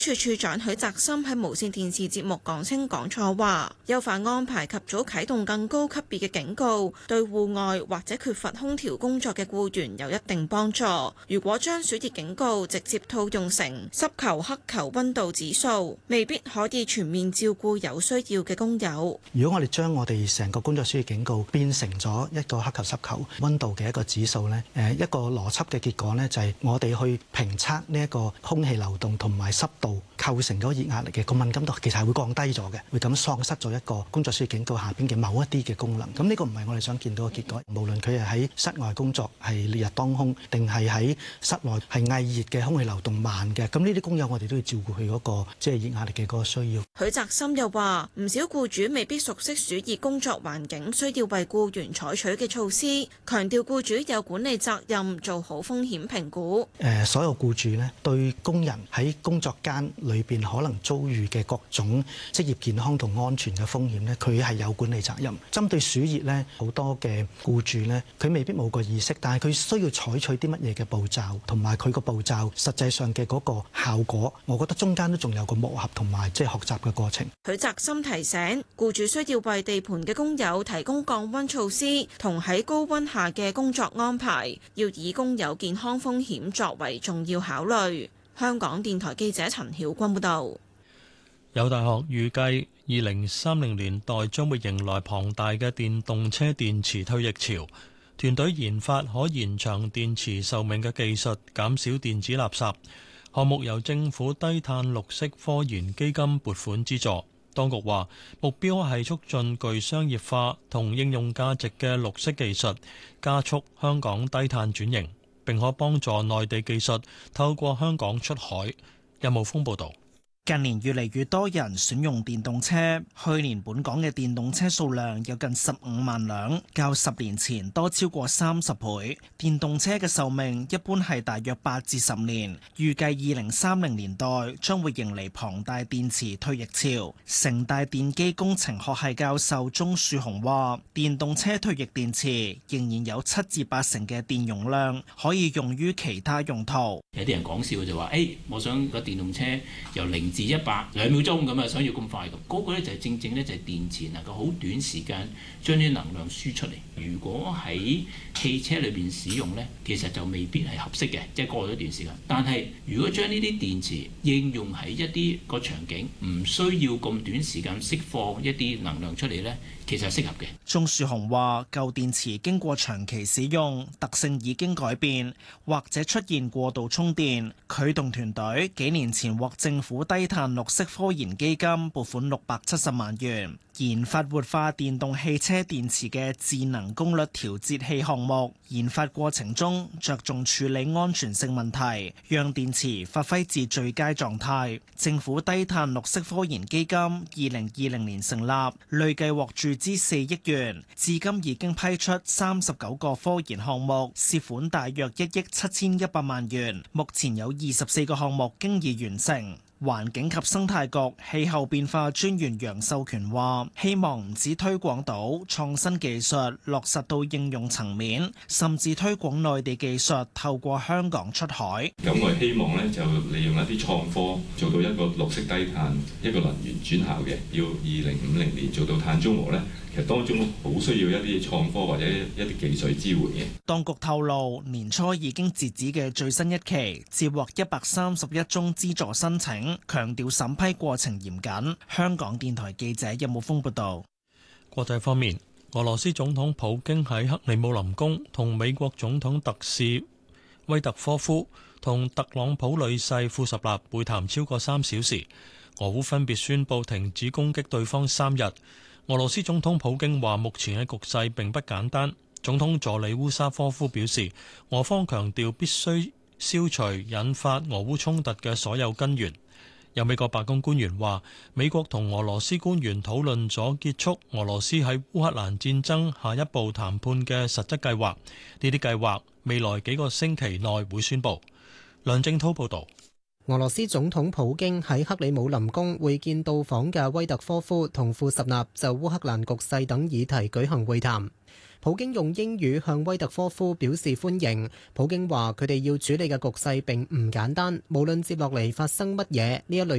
處處長許澤森喺無線電視節目講清講錯話，優化安排及早啟動更高級別嘅警告，對戶外或者缺乏空調工作嘅僱員有一定幫助。如果將暑熱警告直接套用成濕球、黑球溫度指數，未必可以全面照顧有需要嘅工友。 如果我哋將我哋成個工作暑熱警告變成咗一個黑球、濕球溫度嘅一個指數呢，一個邏輯嘅結果呢，就係我哋去評測呢一個空氣流動同埋濕度構成嗰熱壓力嘅個敏感度，其實係會降低咗嘅，會咁喪失咗一個工作暑熱警告下邊嘅某一啲嘅功能。咁呢個唔係我哋想見到嘅結果。無論佢係喺室外工作係烈日當空，定係喺室內係翳熱嘅空氣流動慢嘅，咁呢啲工友我哋都要照顧佢嗰個即係熱壓力嘅嗰個需要。 許澤森又話：唔少僱主未必熟悉暑熱工作環境，需要為僱員採取嘅措施，強調僱主有管理責任，做好風險評估。 所有僱主呢，對工人喺工作間裏邊可能遭遇嘅各種職業健康同安全嘅風險呢，佢係有管理責任。針對暑熱呢，好多嘅僱主呢，佢未必冇個意識，但係佢需要採取啲乜嘢嘅步驟，同埋佢個步驟實際上嘅嗰個效果，我覺得中間都仲有個磨合同埋即係學習嘅過程。 許澤森提醒，僱主需要為地盤嘅工友提供降溫措施，同喺高溫下嘅工作安排，要以工友健康風險作為重要考慮。香港電台記者陳曉君報導。 有大學預計2030年代將會迎來龐大嘅電動車電池退役潮，團隊研發可延長電池壽命嘅技術，減少電子垃圾。項目由政府低碳綠色科研基金撥款資助。當局話目標係促進具商業化同應用價值嘅綠色技術，加速香港低碳轉型，並可幫助內地技術透過香港出海。任浩峰報導。 近年越嚟越多人選用電動車，去年本港嘅電動車數量有近15萬輛，較10年前多超過30倍。電動車嘅壽命一般係大約8至10年，預計2030年代將會迎嚟龐大電池退役潮。城大電機工程學系教授鍾樹雄話：電動車退役電池仍然有7至8成嘅電容量可以用於其他用途。 有啲人講笑就話：我想個電動車由0至100 2秒鐘咁啊，想要咁快咁，嗰個咧就係正正咧就係電池能夠好短時間將啲能量輸出嚟。如果喺汽車裏邊使用咧，其實就未必係合適嘅，即係過咗一段時間。但係如果將呢啲電池應用喺一啲個場景，唔需要咁短時間釋放一啲能量出嚟咧，其實係適合嘅。 鍾樹雄話：舊電池經過長期使用，特性已經改變，或者出現過度充電。佢同團隊幾年前獲政府低碳綠色科研基金撥款670萬元，研發活化電動汽車電池嘅智能功率調節器項目。研發過程中着重處理安全性問題，讓電池發揮至最佳狀態。政府低碳綠色科研基金2020年成立，累計獲注資4億元，至今已經批出39個科研項目，涉款大約1億7100萬元。目前有24個項目經已完成。環境及生態局氣候變化專員楊秀權話：希望唔止推廣到創新技術落實到應用層面，甚至推廣內地技術透過香港出海。 咁我哋希望咧就利用一啲創科做到一個綠色低碳一個能源轉效嘅，要2050年做到碳中和咧。其實當中好需要一啲創科或者一啲技術支援嘅。 當局透露，年初已經截止嘅最新一期接獲131宗資助申請，強調審批過程嚴謹。香港電台記者任武峰報道。 國際方面，俄羅斯總統普京喺克里姆林宮同美國總統特使威特科夫同特朗普女婿庫什納會談超過3小時，俄烏分別宣布停止攻擊對方3日。俄羅斯總統普京話：目前嘅局勢並不簡單。總統助理烏沙科夫表示，俄方強調必須消除引發俄烏衝突嘅所有根源。有美國白宮官員話，美國同俄羅斯官員討論咗結束俄羅斯喺烏克蘭戰爭下一步談判嘅實質計劃。呢啲計劃未來幾個星期內會宣佈。梁正滔報導。 俄羅斯總統普京喺克里姆林宮會見到訪嘅威特科夫同庫什納，就烏克蘭局勢等議題舉行會談。普京用英語向威特科夫表示歡迎。普京話：佢哋要處理嘅局勢並唔簡單，無論接落嚟發生乜嘢，呢一類